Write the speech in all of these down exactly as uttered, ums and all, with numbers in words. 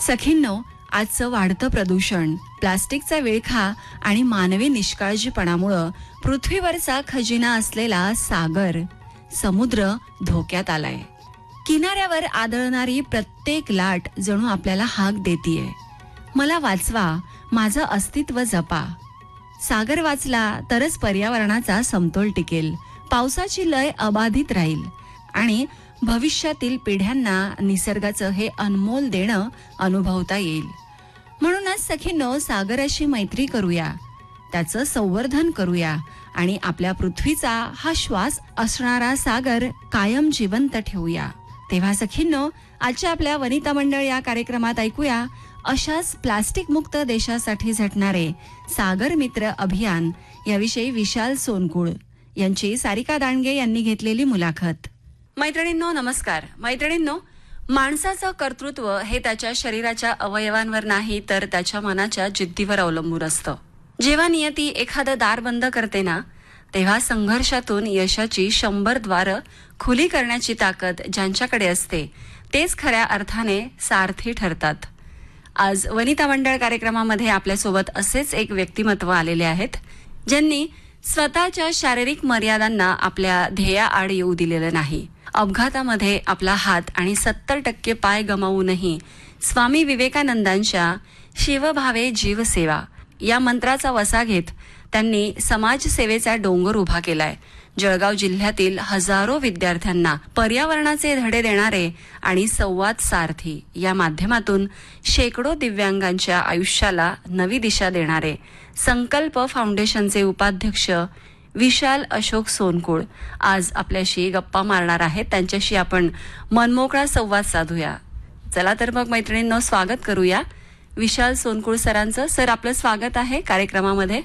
सखींनो, आजचं वाढतं प्रदूषण, प्लास्टिकचा विळखा आणि मानवी निष्काळजीपणामुळं पृथ्वीवरचा खजिना असलेला सागर, समुद्र धोक्यात आलाय. किनाऱ्यावर आदळणारी प्रत्येक लाट जणू आपल्याला हाक देतीये, मला वाचवा, माझं अस्तित्व जपा. सागर वाचला तरच पर्यावरणाचा समतोल टिकेल, पावसाची लय अबाधित राहील आणि भविष्यातील पिढ्यांना निसर्गाचं हे अनमोल देणं अनुभवता येईल. म्हणूनच सखींनो, सागराशी मैत्री करूया, त्याचं संवर्धन करूया आणि आपल्या पृथ्वीचा हा श्वास असणारा सागर कायम जिवंत ठेवूया. तेव्हा सखींनो, आजच्या आपल्या वनिता मंडळ या कार्यक्रमात ऐकूया अशाच प्लास्टिक मुक्त देशासाठी झटणारे सागर मित्र अभियान याविषयी विशाल सोनकुळ यांची सारिका दांडगे यांनी घेतलेली मुलाखत. मैत्रिणींनो नमस्कार. मैत्रिणींनो, माणसाचं कर्तृत्व हे त्याच्या शरीराच्या अवयवांवर नाही तर त्याच्या मनाच्या जिद्दीवर अवलंबून असतं. जेव्हा नियती एखादं दार बंद करते ना, तेव्हा संघर्षातून यशाची शंभर द्वारं खुली करण्याची ताकद ज्यांच्याकडे असते तेच खऱ्या अर्थाने सारथी ठरतात. आज वनिता मंडळ कार्यक्रमामध्ये आपल्यासोबत असेच एक व्यक्तिमत्व आलेले आहेत, ज्यांनी स्वतःच्या शारीरिक मर्यादांना आपल्या ध्येयाआड येऊ दिलेलं नाही. अपघातामध्ये आपला हात आणि सत्तर टक्के पाय गमावूनही स्वामी विवेकानंदांच्या शिवभावे जीवसेवा या मंत्राचा वसा घेत त्यांनी समाजसेवेचा डोंगर उभा केलाय. जळगाव जिल्ह्यातील हजारो विद्यार्थ्यांना पर्यावरणाचे धडे देणारे आणि संवाद सारथी या माध्यमातून शेकडो दिव्यांगांच्या आयुष्याला नवी दिशा देणारे संकल्प फाउंडेशनचे उपाध्यक्ष विशाल अशोक सोनकुळ आज आपल्याशी गप्पा मारणार आहेत. त्यांच्याशी आपण मनमोकळा संवाद साधूया. चला तर मग मैत्रिणींनो, स्वागत करूया विशाल सोनकुळ सरांचं. सर, आपलं स्वागत आहे कार्यक्रमामध्ये.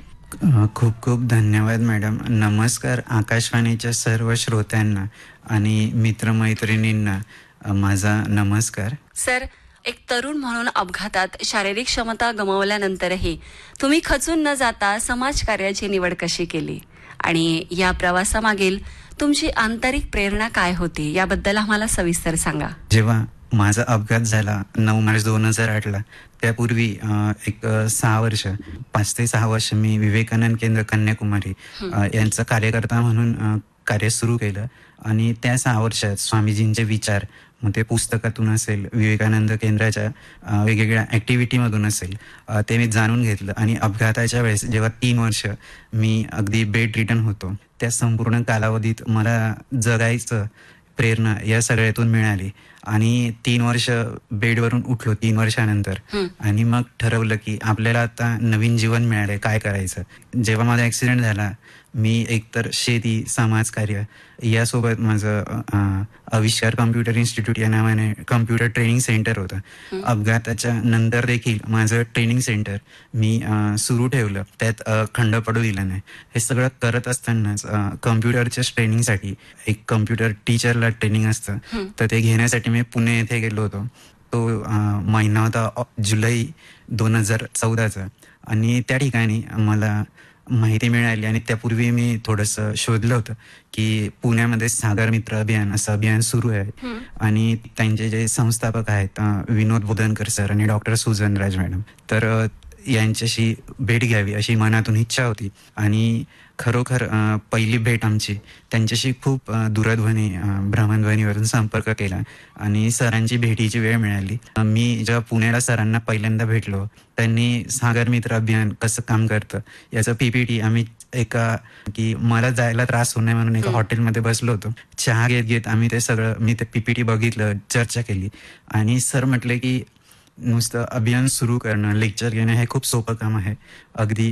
खूप खूप धन्यवाद मॅडम. नमस्कार आकाशवाणीच्या सर्व श्रोत्यांना आणि मित्रमैत्रिणींना माझा नमस्कार. सर, एक तरुण म्हणून अपघातात शारीरिक क्षमता गमावल्यानंतरही तुम्ही खचून न जाता समाजकार्याची निवड कशी केली आणि या प्रवासामागील तुमची आंतरिक प्रेरणा काय होती याबद्दल आम्हाला सविस्तर सांगा. जेव्हा माझा अपघात झाला नऊ मार्च दोन हजार आठला, त्यापूर्वी एक सहा वर्ष पाच ते सहा वर्ष मी विवेकानंद केंद्र कन्याकुमारी यांचा कार्यकर्ता म्हणून कार्य सुरू केलं आणि त्या सहा वर्षात स्वामीजींचे विचार, मग ते पुस्तकातून असेल, विवेकानंद केंद्राच्या वेगवेगळ्या ॲक्टिव्हिटीमधून असेल, ते मी जाणून घेतलं. आणि अपघाताच्या वेळेस जेव्हा तीन वर्ष मी अगदी बेड रिटर्न होतो, त्या संपूर्ण कालावधीत मला जगायचं प्रेरणा या सगळ्यातून मिळाली आणि तीन वर्ष बेडवरून उठलो तीन वर्षानंतर आणि मग ठरवलं की आपल्याला आता नवीन जीवन मिळालंय, काय करायचं. जेव्हा माझा ॲक्सिडेंट झाला, मी एकतर शेती, समाजकार्य यासोबत माझं आविष्कार कम्प्युटर इन्स्टिट्यूट या नावाने कम्प्युटर ट्रेनिंग सेंटर होतं. अपघाताच्या नंतर देखील माझं ट्रेनिंग सेंटर मी सुरू ठेवलं, त्यात खंड पडू दिला नाही. हे सगळं करत असतानाच कम्प्युटरच्या ट्रेनिंगसाठी एक कम्प्युटर टीचरला ट्रेनिंग असतं, तर ते घेण्यासाठी मी पुणे येथे गेलो होतो. तो महिना होता जुलै दोन हजार चौदाचा आणि त्या ठिकाणी मला माहिती मिळाली आणि त्यापूर्वी मी थोडंसं शोधलं होतं की पुण्यामध्ये सागर मित्र अभियान असं अभियान सुरू आहे आणि त्यांचे जे संस्थापक आहेत विनोद बोधनकर सर आणि डॉक्टर सुजन राज मॅडम, तर यांच्याशी भेट घ्यावी अशी मनातून इच्छा होती. आणि खरोखर पहिली भेट आमची त्यांच्याशी खूप दूरध्वनी भ्रमणध्वनीवरून संपर्क केला आणि सरांची भेटीची वेळ मिळाली. मी जेव्हा पुण्याला सरांना पहिल्यांदा भेटलो, त्यांनी सागर मित्र अभियान कसं काम करतं याचं पीपीटी आम्ही एका की मला जायला त्रास होऊ नये म्हणून एका हॉटेलमध्ये बसलो होतो. चहा घेत घेत आम्ही ते सगळं मी ते पीपीटी बघितलं, चर्चा केली आणि सर म्हटले की नुसतं अभियान सुरू करणं, लेक्चर घेणं हे खूप सोपं काम आहे. अगदी